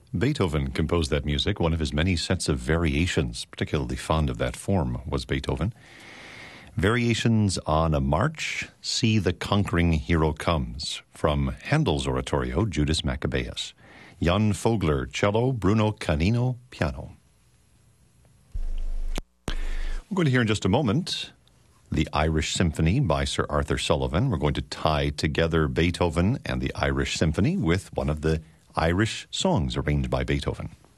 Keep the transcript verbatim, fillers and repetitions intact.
Beethoven composed that music, one of his many sets of variations. Particularly fond of that form was Beethoven. Variations on a March, See the Conquering Hero Comes, from Handel's oratorio, Judas Maccabeus. Jan Fogler, cello, Bruno Canino, piano. We're going to hear in just a moment the Irish Symphony by Sir Arthur Sullivan. We're going to tie together Beethoven and the Irish Symphony with one of the Irish songs arranged by Beethoven.